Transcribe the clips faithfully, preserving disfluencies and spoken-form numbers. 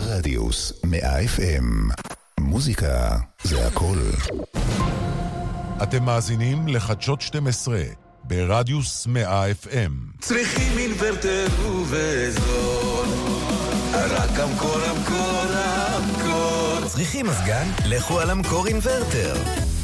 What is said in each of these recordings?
רדיוס מאה אף אם. מוזיקה זה הכל. אתם מאזינים לחדשות שתים עשרה ברדיוס מאה אף אם. צריכים אינוורטר ובזול, רק המקור המקור המקור. צריכים מזגן? לכו על המקור אינוורטר.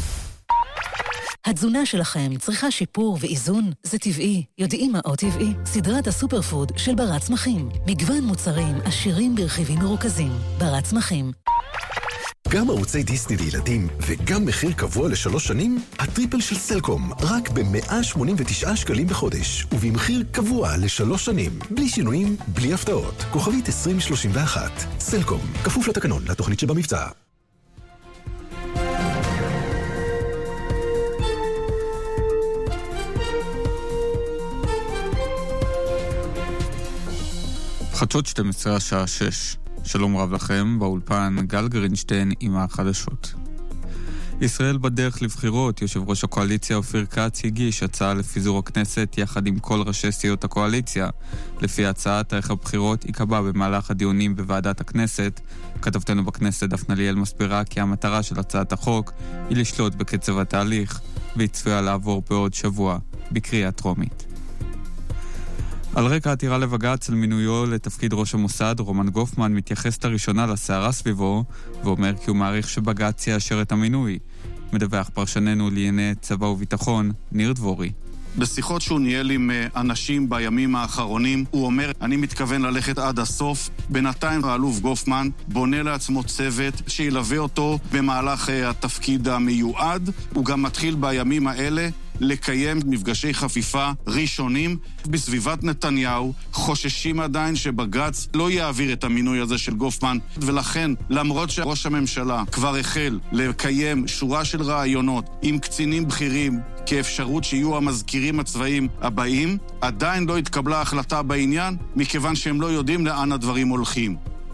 התזונה שלכם צריכה שיפור ואיזון? זה טבעי. יודעים מה עוד טבעי? סדרת הסופר פוד של בר צמחים. מגוון מוצרים עשירים ברכיבים מרוכזים. בר צמחים. גם ערוצי דיסני לילדים וגם מחיר קבוע לשלוש שנים? הטריפל של סלקום, רק ב-מאה שמונים ותשעה שקלים בחודש, ובמחיר קבוע לשלוש שנים, בלי שינויים, בלי הפתעות. כוכבית עשרים שלושים ואחת. סלקום, כפוף לתקנון, לתוכנית שבמבצע. חדשות שתים עשרה השעה שש. שלום רב לכם, באולפן גל גרינשטיין עם החדשות. ישראל בדרך לבחירות. יושב ראש הקואליציה אופיר כץ הגיש הצעה לפיזור הכנסת יחד עם כל ראשי סיעות הקואליציה. לפי ההצעה, תאריך הבחירות ייקבע במהלך הדיונים בוועדת הכנסת. כתבתנו בכנסת דפנה ליאל מסבירה כי המטרה של הצעת החוק היא לשלוט בקצב התהליך, והיא צפויה לעבור בעוד שבוע בקריאה טרומית. על רקע העתירה לבג"ץ על מינויו לתפקיד ראש המוסד, רומן גופמן מתייחס לראשונה לסערה סביבו, ואומר כי הוא מעריך שבג"ץ יאשר את המינוי. מדווח פרשננו לענייני צבא וביטחון, ניר דבורי. בשיחות שהוא ניהל עם אנשים בימים האחרונים, הוא אומר, אני מתכוון ללכת עד הסוף. בינתיים האלוף גופמן בונה לעצמו צוות שילווה אותו במהלך התפקיד המיועד. הוא גם מתחיל בימים האלה לקיים מפגשי חפיפה ראשונים בסביבת נתניהו. חוששים עדיין שבג"ץ לא יעביר את המינוי הזה של גופמן, ולכן למרות שראש הממשלה כבר החל לקיים שורה של רעיונות עם קצינים בכירים כאפשרות שיהיו המזכירים הצבאיים הבאים, עדיין לא התקבלה החלטה בעניין, מכיוון שהם לא יודעים לאן הדברים הולכים.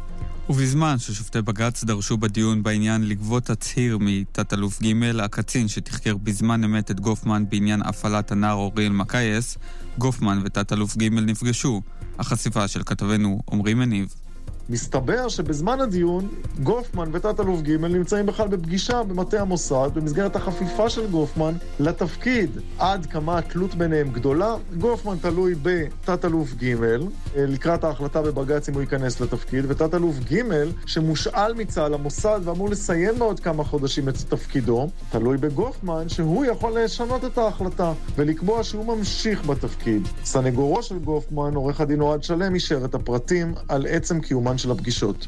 ובזמן ששופטי בג"ץ דרשו בדיון בעניין לגבות תצהיר מתת אלוף ג' הקצין שתחקר בזמן אמת את גופמן בעניין הפעלת הנער אוריאל מקייס, גופמן ותת אלוף ג' נפגשו. החשיפה של כתבנו עומרי מניב. מסתבר שבזמן הדיון גופמן ותת אלוף ג' נמצאים בכלל בפגישה במטה המוסד במסגרת החפיפה של גופמן לתפקיד. עד כמה התלות ביניהם גדולה. גופמן תלוי בתת אלוף ג' לקראת ההחלטה בבג"ץ אם הוא ייכנס לתפקיד, ותת אלוף ג' שמושאל מצה"ל המוסד ואמור לסיים בעוד כמה חודשים את תפקידו, תלוי בגופמן שהוא יכול לשנות את ההחלטה ולקבוע שהוא ממשיך בתפקיד. סנגורו של גופמן, עורך הדין אוהד שלם, אישר את הפרטים על עצם קיומן של הפגישות.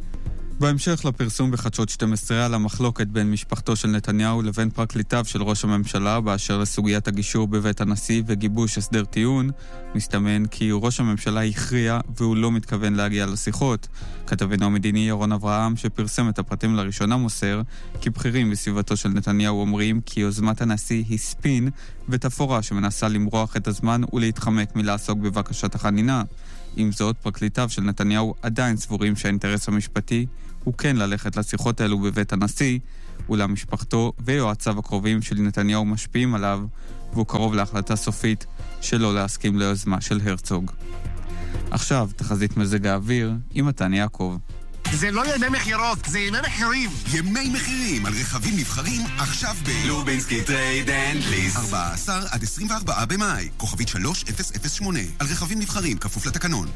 בהמשך לפרסום בחדשות שתים עשרה על המחלוקת בין משפחתו של נתניהו לבין פרקליטיו של ראש הממשלה באשר לסוגיית הגישור בבית הנשיא וגיבוש הסדר טיעון, מסתמן כי ראש הממשלה הכריע והוא לא מתכוון להגיע לשיחות. כתבנו המדיני ירון אברהם שפרסם את הפרטים לראשונה מוסר כי בכירים בסביבתו של נתניהו אומרים כי יוזמת הנשיא היא ספין ותפורה שמנסה למרוח את הזמן ולהתחמק מלעסוק בבקשת החנינה. עם זאת, פרקליטיו של נתניהו עדיין סבורים שהאינטרס המשפטי הוא כן ללכת לשיחות האלו בבית הנשיא, אולם משפחתו ויועציו הקרובים של נתניהו משפיעים עליו, והוא קרוב להחלטה סופית שלא להסכים ליוזמה של הרצוג. עכשיו, תחזית מזג האוויר עם מתן יעקב. זה לא ימי מחירות, זה ימי מחירים. ימי מחירים על רכבים נבחרים עכשיו ב... לובינסקי טרייד אנד ליס. ארבעה עשר עד עשרים וארבעה במאי. כוכבית שלוש אפס אפס שמונה. על רכבים נבחרים כפוף לתקנון.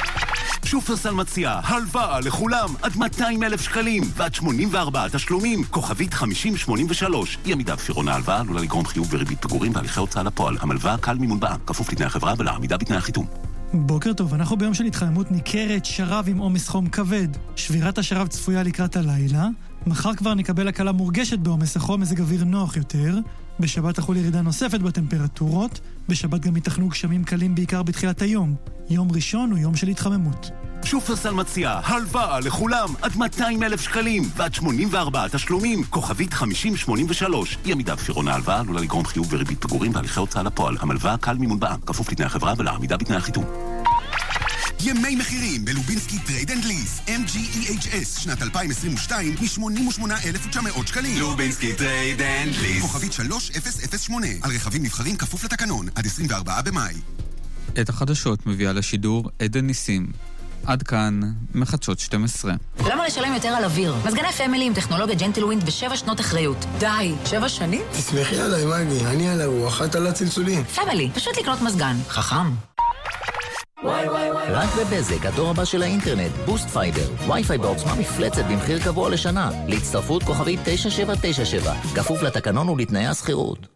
שופרסל מציע הלוואה לכולם עד מאתיים אלף שקלים ועד שמונים וארבעה תשלומים. כוכבית חמישים שמונים ושלוש. אי עמידה בפירעון ההלוואה עלולה לגרום חיוב וריבית פיגורים בהליכי הוצאה לפועל. המלוואה קל מימון בע"מ, כפוף לתנאי החברה ולעמידה בתנאי החיתום. בוקר טוב, אנחנו ביום של התחממות ניכרת, שרב עם עומס חום כבד. שבירת השרב צפויה לקראת הלילה. מחר כבר נקבל הקלה מורגשת בעומס החום, מזג אוויר נוח יותר. בשבת תחול ירידה נוספת בטמפרטורות. בשבת גם ייתכנו גשמים קלים בעיקר בתחילת היום. יום ראשון הוא יום של התחממות. שופרסל מציע הלוואה לכולם עד מאתיים אלף שקלים ועד שמונים וארבעה תשלומים. כוכבית חמישים שמונים ושלוש. אי עמידה בפירעון ההלוואה עלולה לגרום חיוב וריבית פיגורים בהליכי הוצאה לפועל. המלוואה קל מימון בע"מ, כפוף לתנאי החברה ולעמידה בתנאי החיתום. ימי מחירים בלובינסקי טרייד אנד ליס. אם ג'י אי אייץ' אס שנת אלפיים עשרים ושתיים מ-שמונים ושמונה אלף ותשע מאות שקלים. לובינסקי טרייד אנד ליס. כוכבית שלוש אפס אפס שמונה. על רכבים נבחרים כפוף לתקנון עד עשרים וארבעה במאי. את החדשות מביאה לשידור עדן ניסים. עד כאן, מחדשות שתים עשרה. למה לשלם יותר על אוויר? מזגני פמילי עם טכנולוגיה ג'נטלווינד ושבע שנות אחריות. די, שבע שנים? תסמכי עליי, מגי, אני על הרוח, את על הצלצולים. פמילי, פשוט לקנות מזגן. חכם. רק בבזק, הדור הבא של האינטרנט, בוסט פייבר, וי-פיי בעוצמה מפלצת במחיר קבוע לשנה, להצטרפות כוכבית תשע שבע תשע שבע, כפוף לתקנון ולתנאי הסחירות.